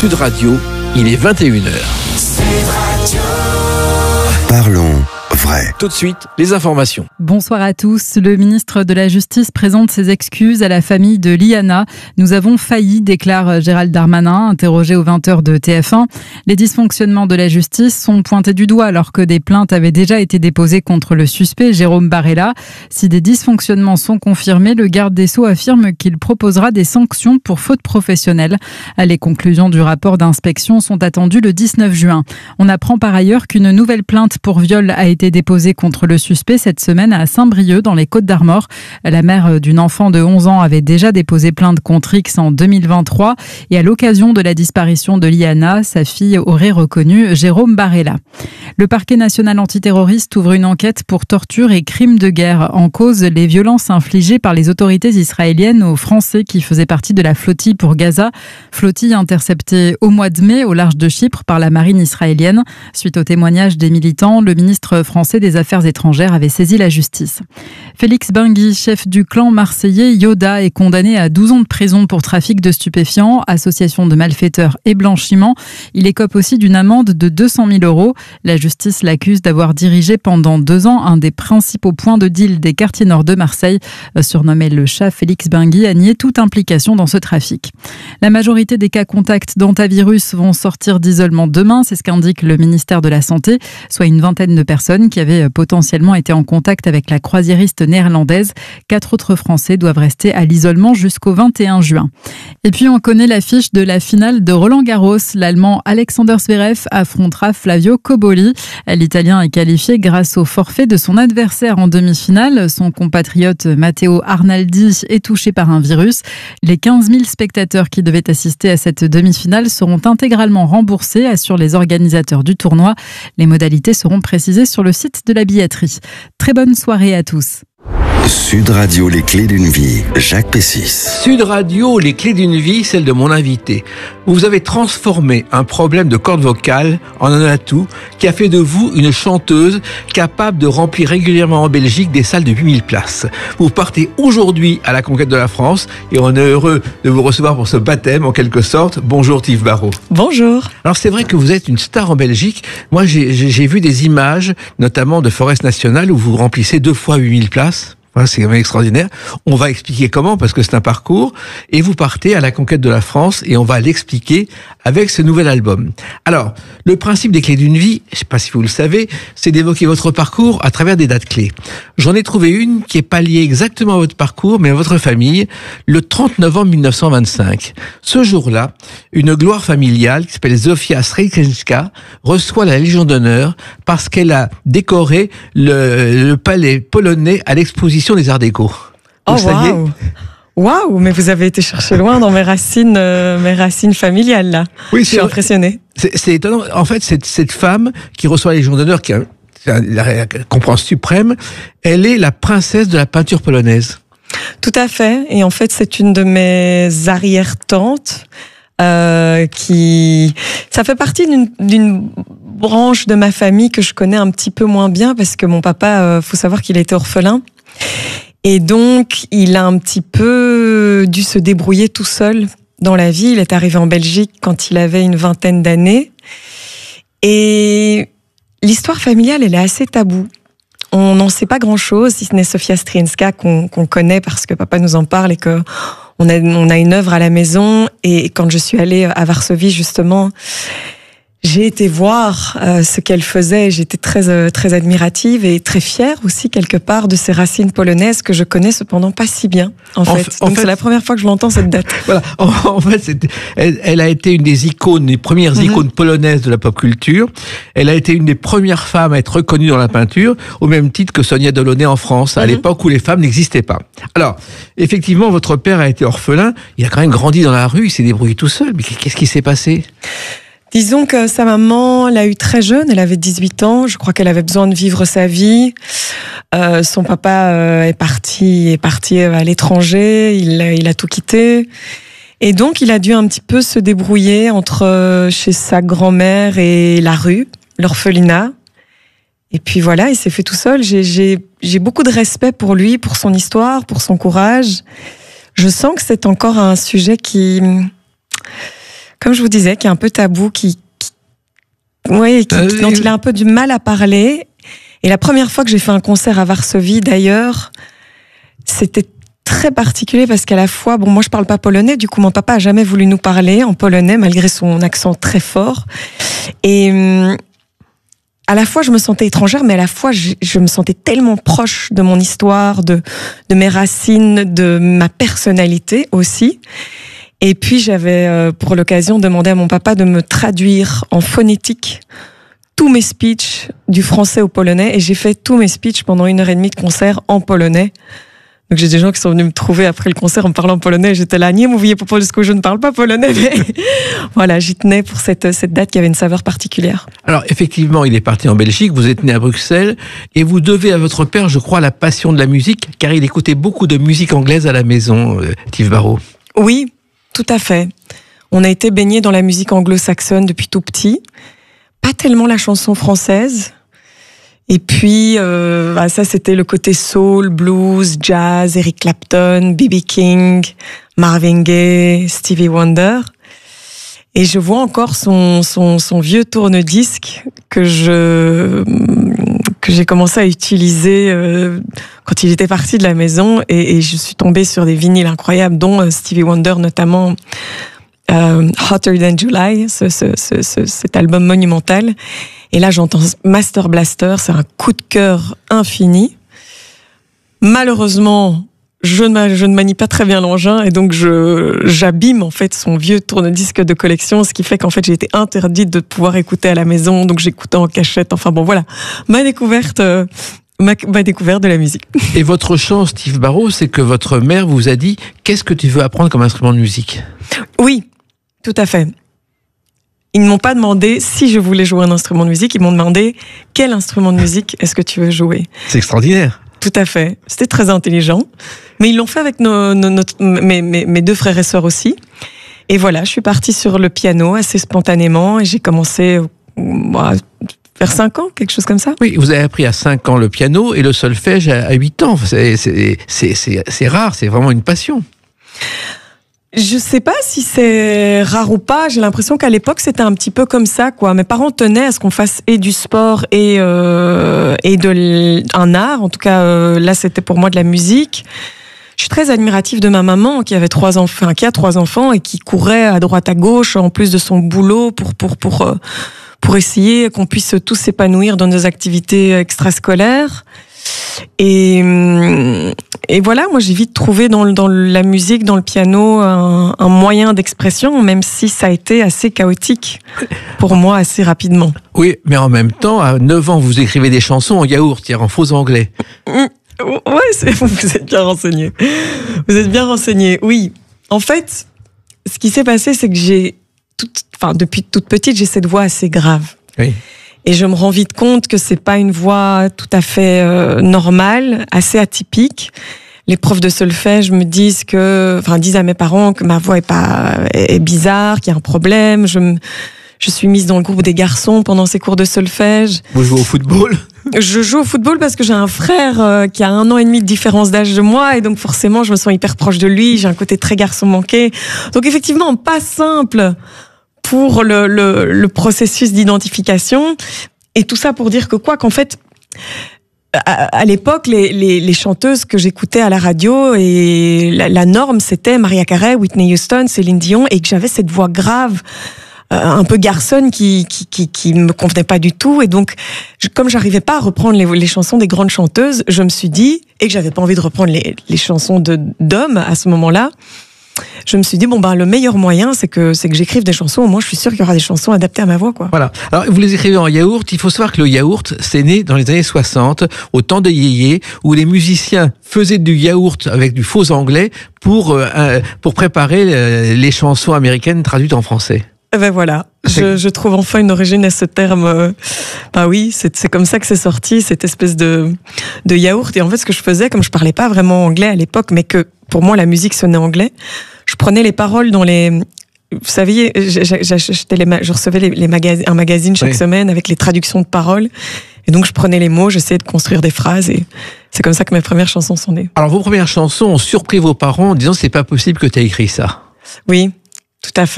Sud Radio, il est 21h. Parlons vrai. Tout de suite, les informations. Bonsoir à tous. Le ministre de la Justice présente ses excuses à la famille de Liana. Nous avons failli, déclare Gérald Darmanin, interrogé aux 20h de TF1. Les dysfonctionnements de la justice sont pointés du doigt alors que des plaintes avaient déjà été déposées contre le suspect Jérôme Barella. Si des dysfonctionnements sont confirmés, le garde des Sceaux affirme qu'il proposera des sanctions pour faute professionnelle. Les conclusions du rapport d'inspection sont attendues le 19 juin. On apprend par ailleurs qu'une nouvelle plainte pour viol a été déposée contre le suspect cette semaine à Saint-Brieuc dans les Côtes-d'Armor. La mère d'une enfant de 11 ans avait déjà déposé plainte contre X en 2023 et à l'occasion de la disparition de Liana, sa fille aurait reconnu Jérôme Barella. Le parquet national antiterroriste ouvre une enquête pour torture et crimes de guerre. En cause, les violences infligées par les autorités israéliennes aux Français qui faisaient partie de la flottille pour Gaza. Flottille interceptée au mois de mai au large de Chypre par la marine israélienne. Suite au témoignage des militants, le ministre français des Affaires étrangères avait saisi la justice. Félix Bengui, chef du clan marseillais Yoda, est condamné à 12 ans de prison pour trafic de stupéfiants, association de malfaiteurs et blanchiment. Il écope aussi d'une amende de 200 000 €. La justice l'accuse d'avoir dirigé pendant 2 ans un des principaux points de deal des quartiers nord de Marseille. Surnommé le chat, Félix Bengui a nié toute implication dans ce trafic. La majorité des cas contacts d'antavirus vont sortir d'isolement demain, c'est ce qu'indique le ministère de la Santé, soit une vingtaine de personnes qui avaient potentiellement été en contact avec la croisiériste néerlandaise. 4 autres Français doivent rester à l'isolement jusqu'au 21 juin. Et puis on connaît l'affiche de la finale de Roland-Garros. L'Allemand Alexander Zverev affrontera Flavio Cobolli. L'Italien est qualifié grâce au forfait de son adversaire en demi-finale. Son compatriote Matteo Arnaldi est touché par un virus. Les 15 000 spectateurs qui devaient assister à cette demi-finale seront intégralement remboursés, assurent les organisateurs du tournoi. Les modalités seront précisées sur le site de la billetterie. Très bonne soirée à tous. Sud Radio, les clés d'une vie. Jacques Pessis. Sud Radio, les clés d'une vie, celle de mon invité. Vous avez transformé un problème de corde vocale en un atout qui a fait de vous une chanteuse capable de remplir régulièrement en Belgique des salles de 8000 places. Vous partez aujourd'hui à la conquête de la France et on est heureux de vous recevoir pour ce baptême en quelque sorte. Bonjour Tive Barrault. Bonjour. Alors c'est vrai que vous êtes une star en Belgique. Moi j'ai vu des images, notamment de Forest National, où vous remplissez 2 fois 8000 places. Voilà, c'est quand même extraordinaire. On va expliquer comment, parce que c'est un parcours. Et vous partez à la conquête de la France et on va l'expliquer avec ce nouvel album. Alors, le principe des clés d'une vie, je ne sais pas si vous le savez, c'est d'évoquer votre parcours à travers des dates clés. J'en ai trouvé une qui est pas liée exactement à votre parcours, mais à votre famille, le 30 novembre 1925. Ce jour-là, une gloire familiale qui s'appelle Zofia Srejewska reçoit la Légion d'honneur parce qu'elle a décoré le palais polonais à l'exposition des Arts Déco. Oh, waouh! Waouh, mais vous avez été chercher loin dans mes racines familiales, là. Oui, je suis impressionnée. C'est étonnant. En fait, cette femme qui reçoit la Légion d'honneur, qui a la récompense suprême, elle est la princesse de la peinture polonaise. Tout à fait. Et en fait, c'est une de mes arrière-tantes ça fait partie d'une branche de ma famille que je connais un petit peu moins bien parce que mon papa, faut savoir qu'il était orphelin. Et donc, il a un petit peu dû se débrouiller tout seul dans la vie. Il est arrivé en Belgique quand il avait une vingtaine d'années. Et l'histoire familiale, elle est assez taboue. On n'en sait pas grand-chose, si ce n'est Zofia Srejewska qu'on connaît parce que papa nous en parle et que on a une œuvre à la maison. Et quand je suis allée à Varsovie, justement, j'ai été voir ce qu'elle faisait. J'étais très admirative et très fière aussi quelque part de ces racines polonaises que je connais cependant pas si bien en fait. Donc c'est la première fois que je l'entends cette date. Voilà. En fait, elle a été une des icônes, les premières icônes polonaises de la pop culture. Elle a été une des premières femmes à être reconnue dans la peinture, au même titre que Sonia Delaunay en France, à l'époque où les femmes n'existaient pas. Alors, effectivement, votre père a été orphelin. Il a quand même grandi dans la rue. Il s'est débrouillé tout seul. Mais qu'est-ce qui s'est passé ? Disons que sa maman l'a eu très jeune, elle avait 18 ans, je crois qu'elle avait besoin de vivre sa vie. Son papa est parti à l'étranger, il a tout quitté. Et donc il a dû un petit peu se débrouiller entre chez sa grand-mère et la rue, l'orphelinat. Et puis voilà, il s'est fait tout seul. J'ai beaucoup de respect pour lui, pour son histoire, pour son courage. Je sens que c'est encore un sujet qui... comme je vous disais, qui est un peu tabou, dont il a un peu du mal à parler. Et la première fois que j'ai fait un concert à Varsovie, d'ailleurs, c'était très particulier parce qu'à la fois, moi je parle pas polonais, du coup mon papa a jamais voulu nous parler en polonais malgré son accent très fort. Et à la fois je me sentais étrangère, mais à la fois je me sentais tellement proche de mon histoire, de mes racines, de ma personnalité aussi. Et puis j'avais pour l'occasion demandé à mon papa de me traduire en phonétique tous mes speeches du français au polonais, et j'ai fait tous mes speeches pendant 1h30 de concert en polonais. Donc j'ai des gens qui sont venus me trouver après le concert en me parlant polonais, et j'étais là, nie mówię po polsku, je ne parle pas polonais, mais voilà, j'y tenais pour cette date qui avait une saveur particulière. Alors effectivement, il est parti en Belgique, vous êtes né à Bruxelles, et vous devez à votre père, je crois, la passion de la musique, car il écoutait beaucoup de musique anglaise à la maison, Tiff Barrow. Oui, tout à fait. On a été baigné dans la musique anglo-saxonne depuis tout petit, pas tellement la chanson française. Et puis, ça c'était le côté soul, blues, jazz, Eric Clapton, B.B. King, Marvin Gaye, Stevie Wonder. Et je vois encore son vieux tourne-disque que j'ai commencé à utiliser quand il était parti de la maison, et je suis tombée sur des vinyles incroyables, dont Stevie Wonder notamment, Hotter Than July, cet album monumental. Et là, j'entends Master Blaster, c'est un coup de cœur infini. Malheureusement, je ne manie pas très bien l'engin, et donc j'abîme en fait son vieux tourne-disque de collection, ce qui fait qu'en fait j'ai été interdite de pouvoir écouter à la maison, donc j'écoutais en cachette. Enfin bon, voilà, ma découverte de la musique. Et votre chance, Tiff Barrow, c'est que votre mère vous a dit « Qu'est-ce que tu veux apprendre comme instrument de musique ?» Oui, tout à fait. Ils ne m'ont pas demandé si je voulais jouer un instrument de musique, ils m'ont demandé quel instrument de musique est-ce que tu veux jouer. C'est extraordinaire. Tout à fait. C'était très intelligent. Mais ils l'ont fait avec mes deux frères et sœurs aussi. Et voilà, je suis partie sur le piano assez spontanément, et j'ai commencé vers 5 ans, quelque chose comme ça. Oui, vous avez appris à 5 ans le piano et le solfège à 8 ans. C'est rare, c'est vraiment une passion. Je sais pas si c'est rare ou pas. J'ai l'impression qu'à l'époque c'était un petit peu comme ça, quoi. Mes parents tenaient à ce qu'on fasse et du sport et un art. En tout cas, là c'était pour moi de la musique. Je suis très admirative de ma maman qui a 3 enfants et qui courait à droite à gauche en plus de son boulot pour essayer qu'on puisse tous s'épanouir dans nos activités extrascolaires. Et voilà, moi j'ai vite trouvé dans la musique, dans le piano, un moyen d'expression, même si ça a été assez chaotique pour moi assez rapidement. Oui, mais en même temps, à 9 ans, vous écrivez des chansons en yaourt, en faux anglais. Ouais, vous êtes bien renseigné. Vous êtes bien renseigné, oui. En fait, ce qui s'est passé, c'est que depuis toute petite, j'ai cette voix assez grave. Oui. Et je me rends vite compte que c'est pas une voix tout à fait normale, assez atypique. Les profs de solfège me disent disent à mes parents que ma voix est bizarre, qu'il y a un problème. Je suis mise dans le groupe des garçons pendant ces cours de solfège. Vous jouez au football ? Je joue au football parce que j'ai un frère qui a 1 an et demi de différence d'âge de moi, et donc forcément je me sens hyper proche de lui. J'ai un côté très garçon manqué. Donc effectivement, pas simple pour le processus d'identification. Et tout ça pour dire qu'en fait, à l'époque, les chanteuses que j'écoutais à la radio, et la norme, c'était Mariah Carey, Whitney Houston, Céline Dion, et que j'avais cette voix grave, un peu garçonne, qui me convenait pas du tout. Et donc, comme j'arrivais pas à reprendre les chansons des grandes chanteuses, je me suis dit, et que j'avais pas envie de reprendre les chansons d'hommes à ce moment-là, je me suis dit, le meilleur moyen, c'est que j'écrive des chansons. Au moins, je suis sûre qu'il y aura des chansons adaptées à ma voix, quoi. Voilà. Alors, vous les écrivez en yaourt. Il faut savoir que le yaourt, c'est né dans les années 60, au temps des yéyés, où les musiciens faisaient du yaourt avec du faux anglais pour préparer les chansons américaines traduites en français. Ben voilà, je trouve enfin une origine à ce terme. Oui, c'est comme ça que c'est sorti, cette espèce de yaourt. Et en fait, ce que je faisais, comme je parlais pas vraiment anglais à l'époque, mais que pour moi la musique sonnait anglais, je prenais les paroles dans les... Vous saviez, je recevais un magazine chaque semaine avec les traductions de paroles. Et donc je prenais les mots, j'essayais de construire des phrases, et c'est comme ça que mes premières chansons sont nées. Alors vos premières chansons ont surpris vos parents en disant « c'est pas possible que tu aies écrit ça ». Oui, tout à fait.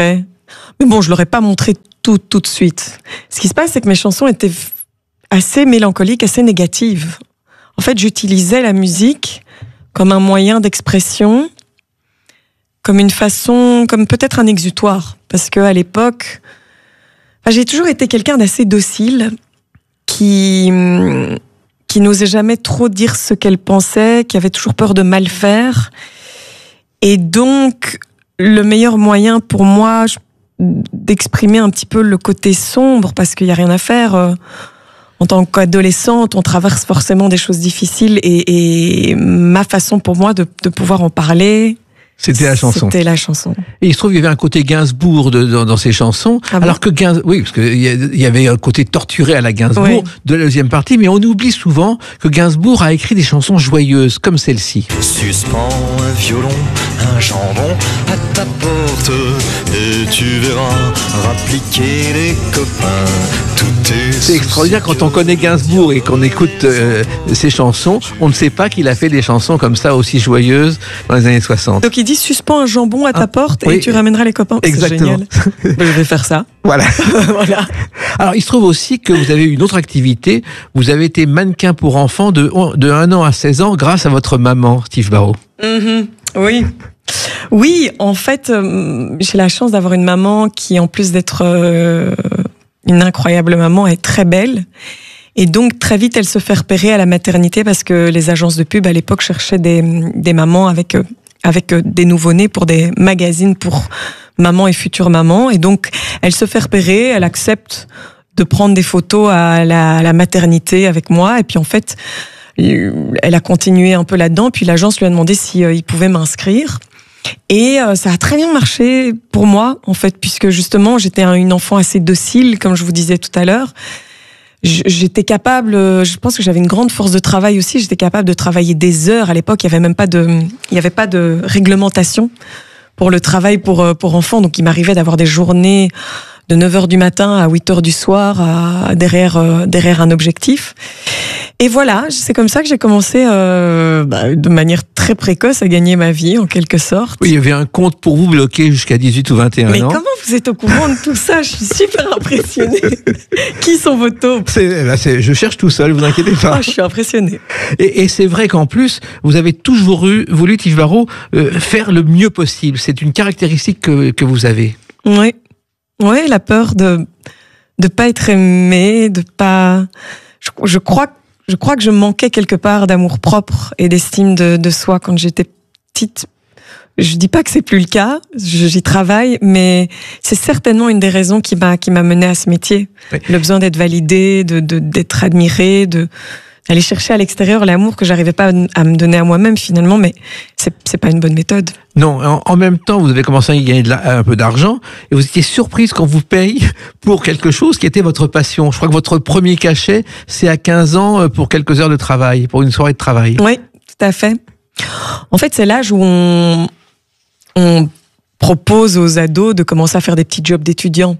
Mais bon, je l'aurais pas montré tout de suite. Ce qui se passe, c'est que mes chansons étaient assez mélancoliques, assez négatives. En fait, j'utilisais la musique comme un moyen d'expression, comme une façon, comme peut-être un exutoire. Parce qu'à l'époque, j'ai toujours été quelqu'un d'assez docile, qui n'osait jamais trop dire ce qu'elle pensait, qui avait toujours peur de mal faire. Et donc, le meilleur moyen pour moi d'exprimer un petit peu le côté sombre, parce qu'il n'y a rien à faire. En tant qu'adolescente, on traverse forcément des choses difficiles et ma façon pour moi de pouvoir en parler, c'était la chanson. C'était la chanson. Et il se trouve qu'il y avait un côté Gainsbourg dans ces chansons. Ah bon? Alors que oui, parce qu'il y avait un côté torturé à la Gainsbourg Oui. de la deuxième partie, mais on oublie souvent que Gainsbourg a écrit des chansons joyeuses, comme celle-ci. Suspends un violon, un jambon à ta porte, et tu verras rappliquer les copains. Tout est C'est extraordinaire quand on connaît Gainsbourg et qu'on écoute ses chansons, on ne sait pas qu'il a fait des chansons comme ça aussi joyeuses dans les années 60. Donc il dit suspends un jambon à ta porte oui. et tu ramèneras les copains. Exactement. C'est génial. Je vais faire ça. Voilà. Voilà. Alors, il se trouve aussi que vous avez eu une autre activité. Vous avez été mannequin pour enfants de 1 an à 16 ans grâce à votre maman, Steve Barrow. Mm-hmm. Oui. Oui, en fait, j'ai la chance d'avoir une maman qui, en plus d'être une incroyable maman, est très belle. Et donc, très vite, elle se fait repérer à la maternité parce que les agences de pub, à l'époque, cherchaient des mamans avec des nouveau-nés pour des magazines pour maman et future maman. Et donc, elle se fait repérer, elle accepte de prendre des photos à la maternité avec moi. Et puis, en fait, elle a continué un peu là-dedans. Puis, l'agence lui a demandé il pouvait m'inscrire. Et ça a très bien marché pour moi, en fait, puisque justement, j'étais une enfant assez docile, comme je vous disais tout à l'heure. J'étais capable, je pense que j'avais une grande force de travail aussi, j'étais capable de travailler des heures. À l'époque, il y avait pas de réglementation pour le travail pour enfants, donc il m'arrivait d'avoir des journées de 9h du matin à 8h du soir derrière un objectif. Et voilà, c'est comme ça que j'ai commencé de manière très précoce à gagner ma vie, en quelque sorte. Oui, il y avait un compte pour vous bloqué jusqu'à 18 ou 21 Mais ans. comment vous êtes au courant de tout ça? Je suis super impressionnée. Qui sont vos taupes? Je cherche tout seul, vous inquiétez pas. Je suis impressionnée. Et c'est vrai qu'en plus, vous avez toujours voulu, Steve Barrow, faire le mieux possible. C'est une caractéristique que vous avez. Oui. Oui, la peur de pas être aimée, de pas... Je crois que je manquais quelque part d'amour propre et d'estime de soi quand j'étais petite. Je dis pas que c'est plus le cas, j'y travaille, mais c'est certainement une des raisons qui m'a menée à ce métier. Oui. Le besoin d'être validée, d'être admirée, d'aller chercher à l'extérieur l'amour que j'arrivais pas à me donner à moi-même finalement, mais c'est pas une bonne méthode. Non, en même temps, vous avez commencé à gagner un peu d'argent et vous étiez surprise qu'on vous paye pour quelque chose qui était votre passion. Je crois que votre premier cachet, c'est à 15 ans pour quelques heures de travail, pour une soirée de travail. Oui, tout à fait. En fait, c'est l'âge où on propose aux ados de commencer à faire des petits jobs d'étudiants.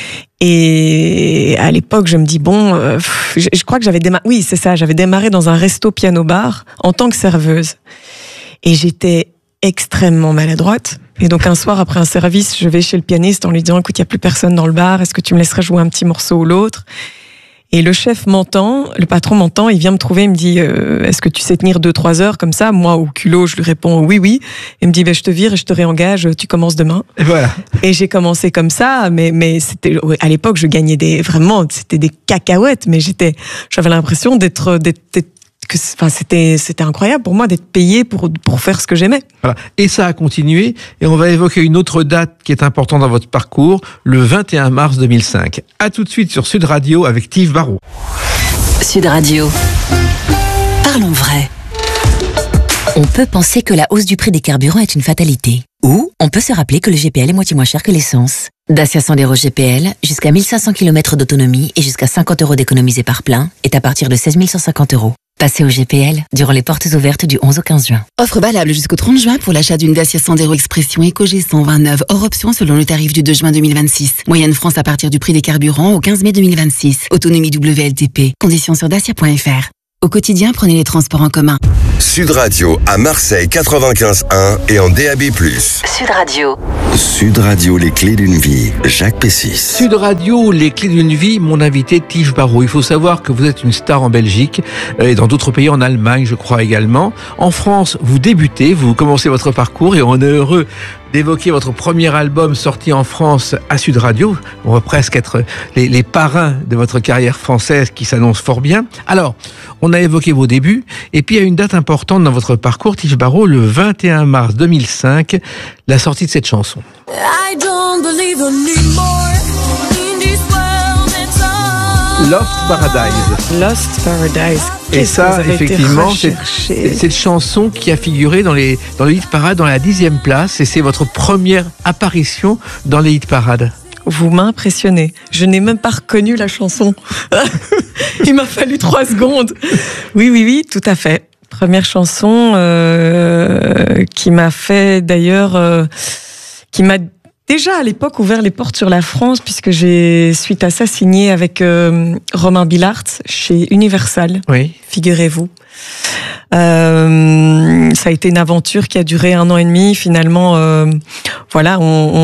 Et à l'époque, je me dis je crois que j'avais démarré dans un resto piano-bar en tant que serveuse. Et j'étais extrêmement maladroite. Et donc un soir après un service, je vais chez le pianiste en lui disant écoute, il y a plus personne dans le bar, est-ce que tu me laisserais jouer un petit morceau ou l'autre? Et le chef m'entend, le patron m'entend, il vient me trouver, il me dit est-ce que tu sais tenir 2-3 heures comme ça? Moi, au culot, je lui réponds oui. Il me dit je te vire et je te réengage, tu commences demain. Et voilà. Et j'ai commencé comme ça, mais c'était à l'époque, je gagnais c'était des cacahuètes, mais j'avais l'impression c'était incroyable pour moi d'être payée pour faire ce que j'aimais. Voilà. Et ça a continué, et on va évoquer une autre date qui est importante dans votre parcours, le 21 mars 2005. À tout de suite sur Sud Radio avec Steve Barrow. Sud Radio. Parlons vrai. On peut penser que la hausse du prix des carburants est une fatalité. Ou on peut se rappeler que le GPL est moitié moins cher que l'essence. Dacia Sandero GPL, jusqu'à 1500 km d'autonomie et jusqu'à 50 € d'économisés par plein, est à partir de 16 150 €. Passez au GPL durant les portes ouvertes du 11 au 15 juin. Offre valable jusqu'au 30 juin pour l'achat d'une Dacia Sandero Expression EcoG 129 hors option selon le tarif du 2 juin 2026. Moyenne France à partir du prix des carburants au 15 mai 2026. Autonomie WLTP. Conditions sur dacia.fr. Au quotidien, prenez les transports en commun. Sud Radio à Marseille 95.1 et en DAB+. Sud Radio. Sud Radio, les clés d'une vie. Jacques Pessis. Sud Radio, les clés d'une vie, mon invité Tige Barrault. Il faut savoir que vous êtes une star en Belgique et dans d'autres pays, en Allemagne, je crois également. En France, vous débutez, vous commencez votre parcours et on est heureux d'évoquer votre premier album sorti en France à Sud Radio. On va presque être les parrains de votre carrière française qui s'annonce fort bien. Alors, on a évoqué vos débuts et puis il y a une date importante dans votre parcours, Tige Barrault, le 21 mars 2005, la sortie de cette chanson. I don't believe anymore in this world at all. Lost Paradise. Lost Paradise. Et ça, effectivement, cette chanson qui a figuré dans les hit parades dans la 10e place, et c'est votre première apparition dans les hit parades. Vous m'impressionnez. Je n'ai même pas reconnu la chanson. Il m'a fallu 3 secondes. Oui, tout à fait. Première chanson qui m'a fait d'ailleurs, qui m'a déjà à l'époque ouvert les portes sur la France, puisque j'ai suite à ça signé avec Romain Billard chez Universal. Oui. Figurez-vous. Ça a été une aventure qui a duré 1 an et demi. Finalement, voilà,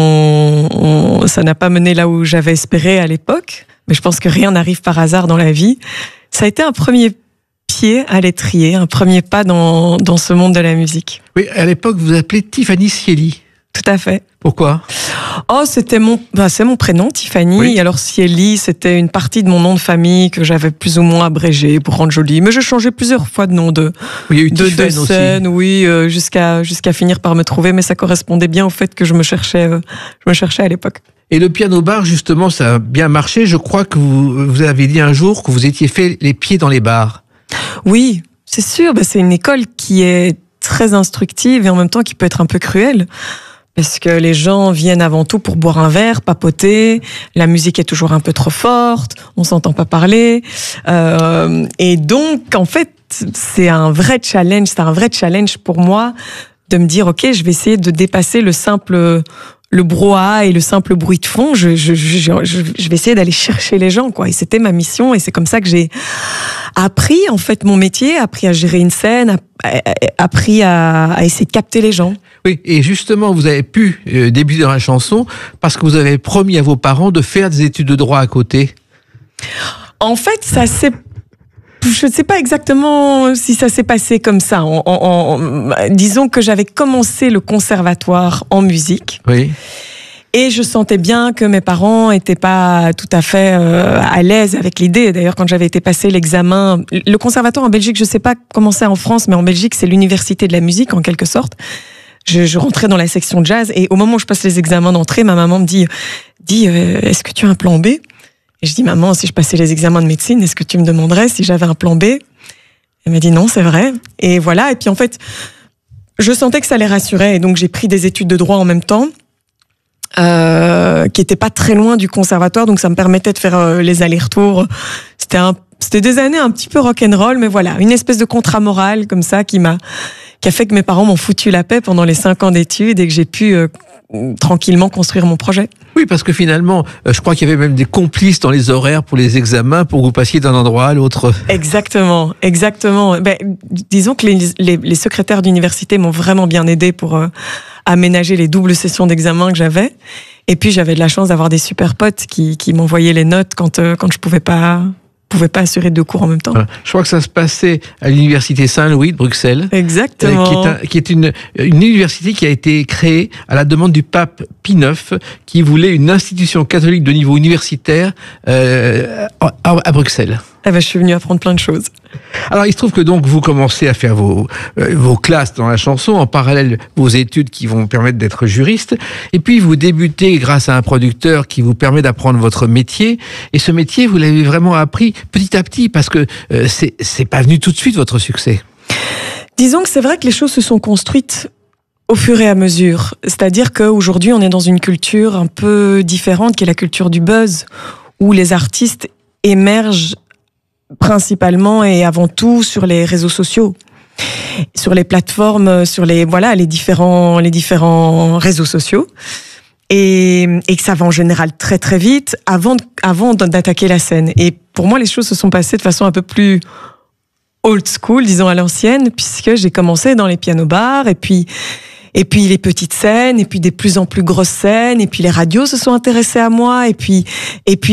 ça n'a pas mené là où j'avais espéré à l'époque. Mais je pense que rien n'arrive par hasard dans la vie. Ça a été un premier pied à l'étrier, un premier pas dans ce monde de la musique. Oui, à l'époque, vous appelez Tiffany Cieli. Tout à fait. Pourquoi ? Oh, c'est mon prénom, Tiffany. Oui. Alors, Cieli, c'était une partie de mon nom de famille que j'avais plus ou moins abrégé pour rendre joli. Mais j'ai changé plusieurs fois de nom de scène, oui, jusqu'à finir par me trouver. Mais ça correspondait bien au fait que je me cherchais à l'époque. Et le piano bar, justement, ça a bien marché. Je crois que vous avez dit un jour que vous étiez fait les pieds dans les bars. Oui, c'est sûr. C'est une école qui est très instructive et en même temps qui peut être un peu cruelle. Parce que les gens viennent avant tout pour boire un verre, papoter, la musique est toujours un peu trop forte, on s'entend pas parler. Et donc, en fait, c'est un vrai challenge pour moi de me dire, ok, je vais essayer de dépasser le brouhaha et le simple bruit de fond. Je vais essayer d'aller chercher les gens, quoi. Et c'était ma mission, et c'est comme ça que j'ai appris, en fait, mon métier, appris à gérer une scène, appris à essayer de capter les gens. Oui, et justement, vous avez pu débuter dans la chanson parce que vous avez promis à vos parents de faire des études de droit à côté. En fait, je ne sais pas exactement si ça s'est passé comme ça. Disons que j'avais commencé le conservatoire en musique. Oui. Et je sentais bien que mes parents n'étaient pas tout à fait à l'aise avec l'idée. D'ailleurs, quand j'avais été passer l'examen, le conservatoire en Belgique, je ne sais pas comment c'est en France, mais en Belgique, c'est l'université de la musique en quelque sorte. Je rentrais dans la section jazz et au moment où je passe les examens d'entrée, ma maman me dit est-ce que tu as un plan B ? Et je dis, maman, si je passais les examens de médecine, est-ce que tu me demanderais si j'avais un plan B ? Elle m'a dit non, c'est vrai. Et voilà. Et puis en fait, je sentais que ça les rassurait. Et donc j'ai pris des études de droit en même temps, qui étaient pas très loin du conservatoire. Donc ça me permettait de faire les allers-retours. C'était des années un petit peu rock'n'roll, mais voilà, une espèce de contrat moral comme ça qui a fait que mes parents m'ont foutu la paix pendant les 5 ans d'études et que j'ai pu tranquillement construire mon projet. Oui, parce que finalement, je crois qu'il y avait même des complices dans les horaires pour les examens pour que vous passiez d'un endroit à l'autre. Exactement. Disons que les secrétaires d'université m'ont vraiment bien aidé pour aménager les doubles sessions d'examen que j'avais. Et puis j'avais de la chance d'avoir des super potes qui m'envoyaient les notes quand je pouvais pas assurer 2 cours en même temps. Je crois que ça se passait à l'université Saint-Louis de Bruxelles. Exactement. Qui est une université qui a été créée à la demande du pape Pie IX, qui voulait une institution catholique de niveau universitaire à Bruxelles. Je suis venu apprendre plein de choses. Alors, il se trouve que donc vous commencez à faire vos classes dans la chanson, en parallèle vos études qui vont permettre d'être juriste, et puis vous débutez grâce à un producteur qui vous permet d'apprendre votre métier, et ce métier, vous l'avez vraiment appris petit à petit, parce que c'est pas venu tout de suite, votre succès. Disons que c'est vrai que les choses se sont construites au fur et à mesure. C'est-à-dire qu'aujourd'hui, on est dans une culture un peu différente, qui est la culture du buzz, où les artistes émergent principalement et avant tout sur les réseaux sociaux, sur les plateformes, sur les différents réseaux sociaux, et que ça va en général très très vite avant d'attaquer la scène. Et pour moi, les choses se sont passées de façon un peu plus old school, disons à l'ancienne, puisque j'ai commencé dans les pianos-bars, et puis les petites scènes, et puis des plus en plus grosses scènes, et puis les radios se sont intéressées à moi, et puis